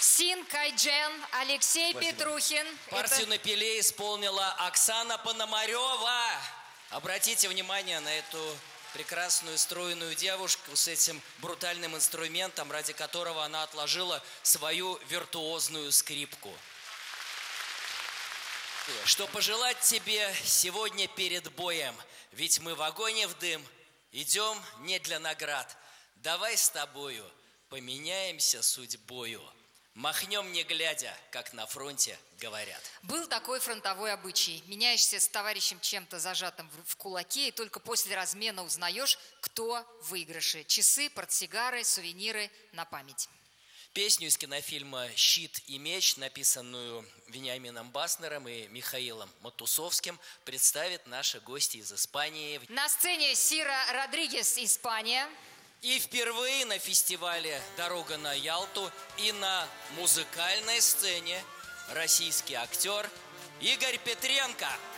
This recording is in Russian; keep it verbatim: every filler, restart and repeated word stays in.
Син Кайджен, Алексей Спасибо. Петрухин. Партию Это... на пиле исполнила Оксана Пономарева. Обратите внимание на эту прекрасную стройную девушку с этим брутальным инструментом, ради которого она отложила свою виртуозную скрипку. Что пожелать тебе сегодня перед боем? Ведь мы в огонь и в дым идем не для наград. Давай с тобою поменяемся судьбою. Махнем не глядя, как на фронте говорят. Был такой фронтовой обычай. Меняешься с товарищем чем-то зажатым в кулаке, и только после размена узнаешь, кто в выигрыше. Часы, портсигары, сувениры на память. Песню из кинофильма «Щит и меч», написанную Вениамином Баснером и Михаилом Матусовским, представят наши гости из Испании. На сцене Сира Родригес, Испания. И впервые на фестивале «Дорога на Ялту» и на музыкальной сцене российский актер Игорь Петренко.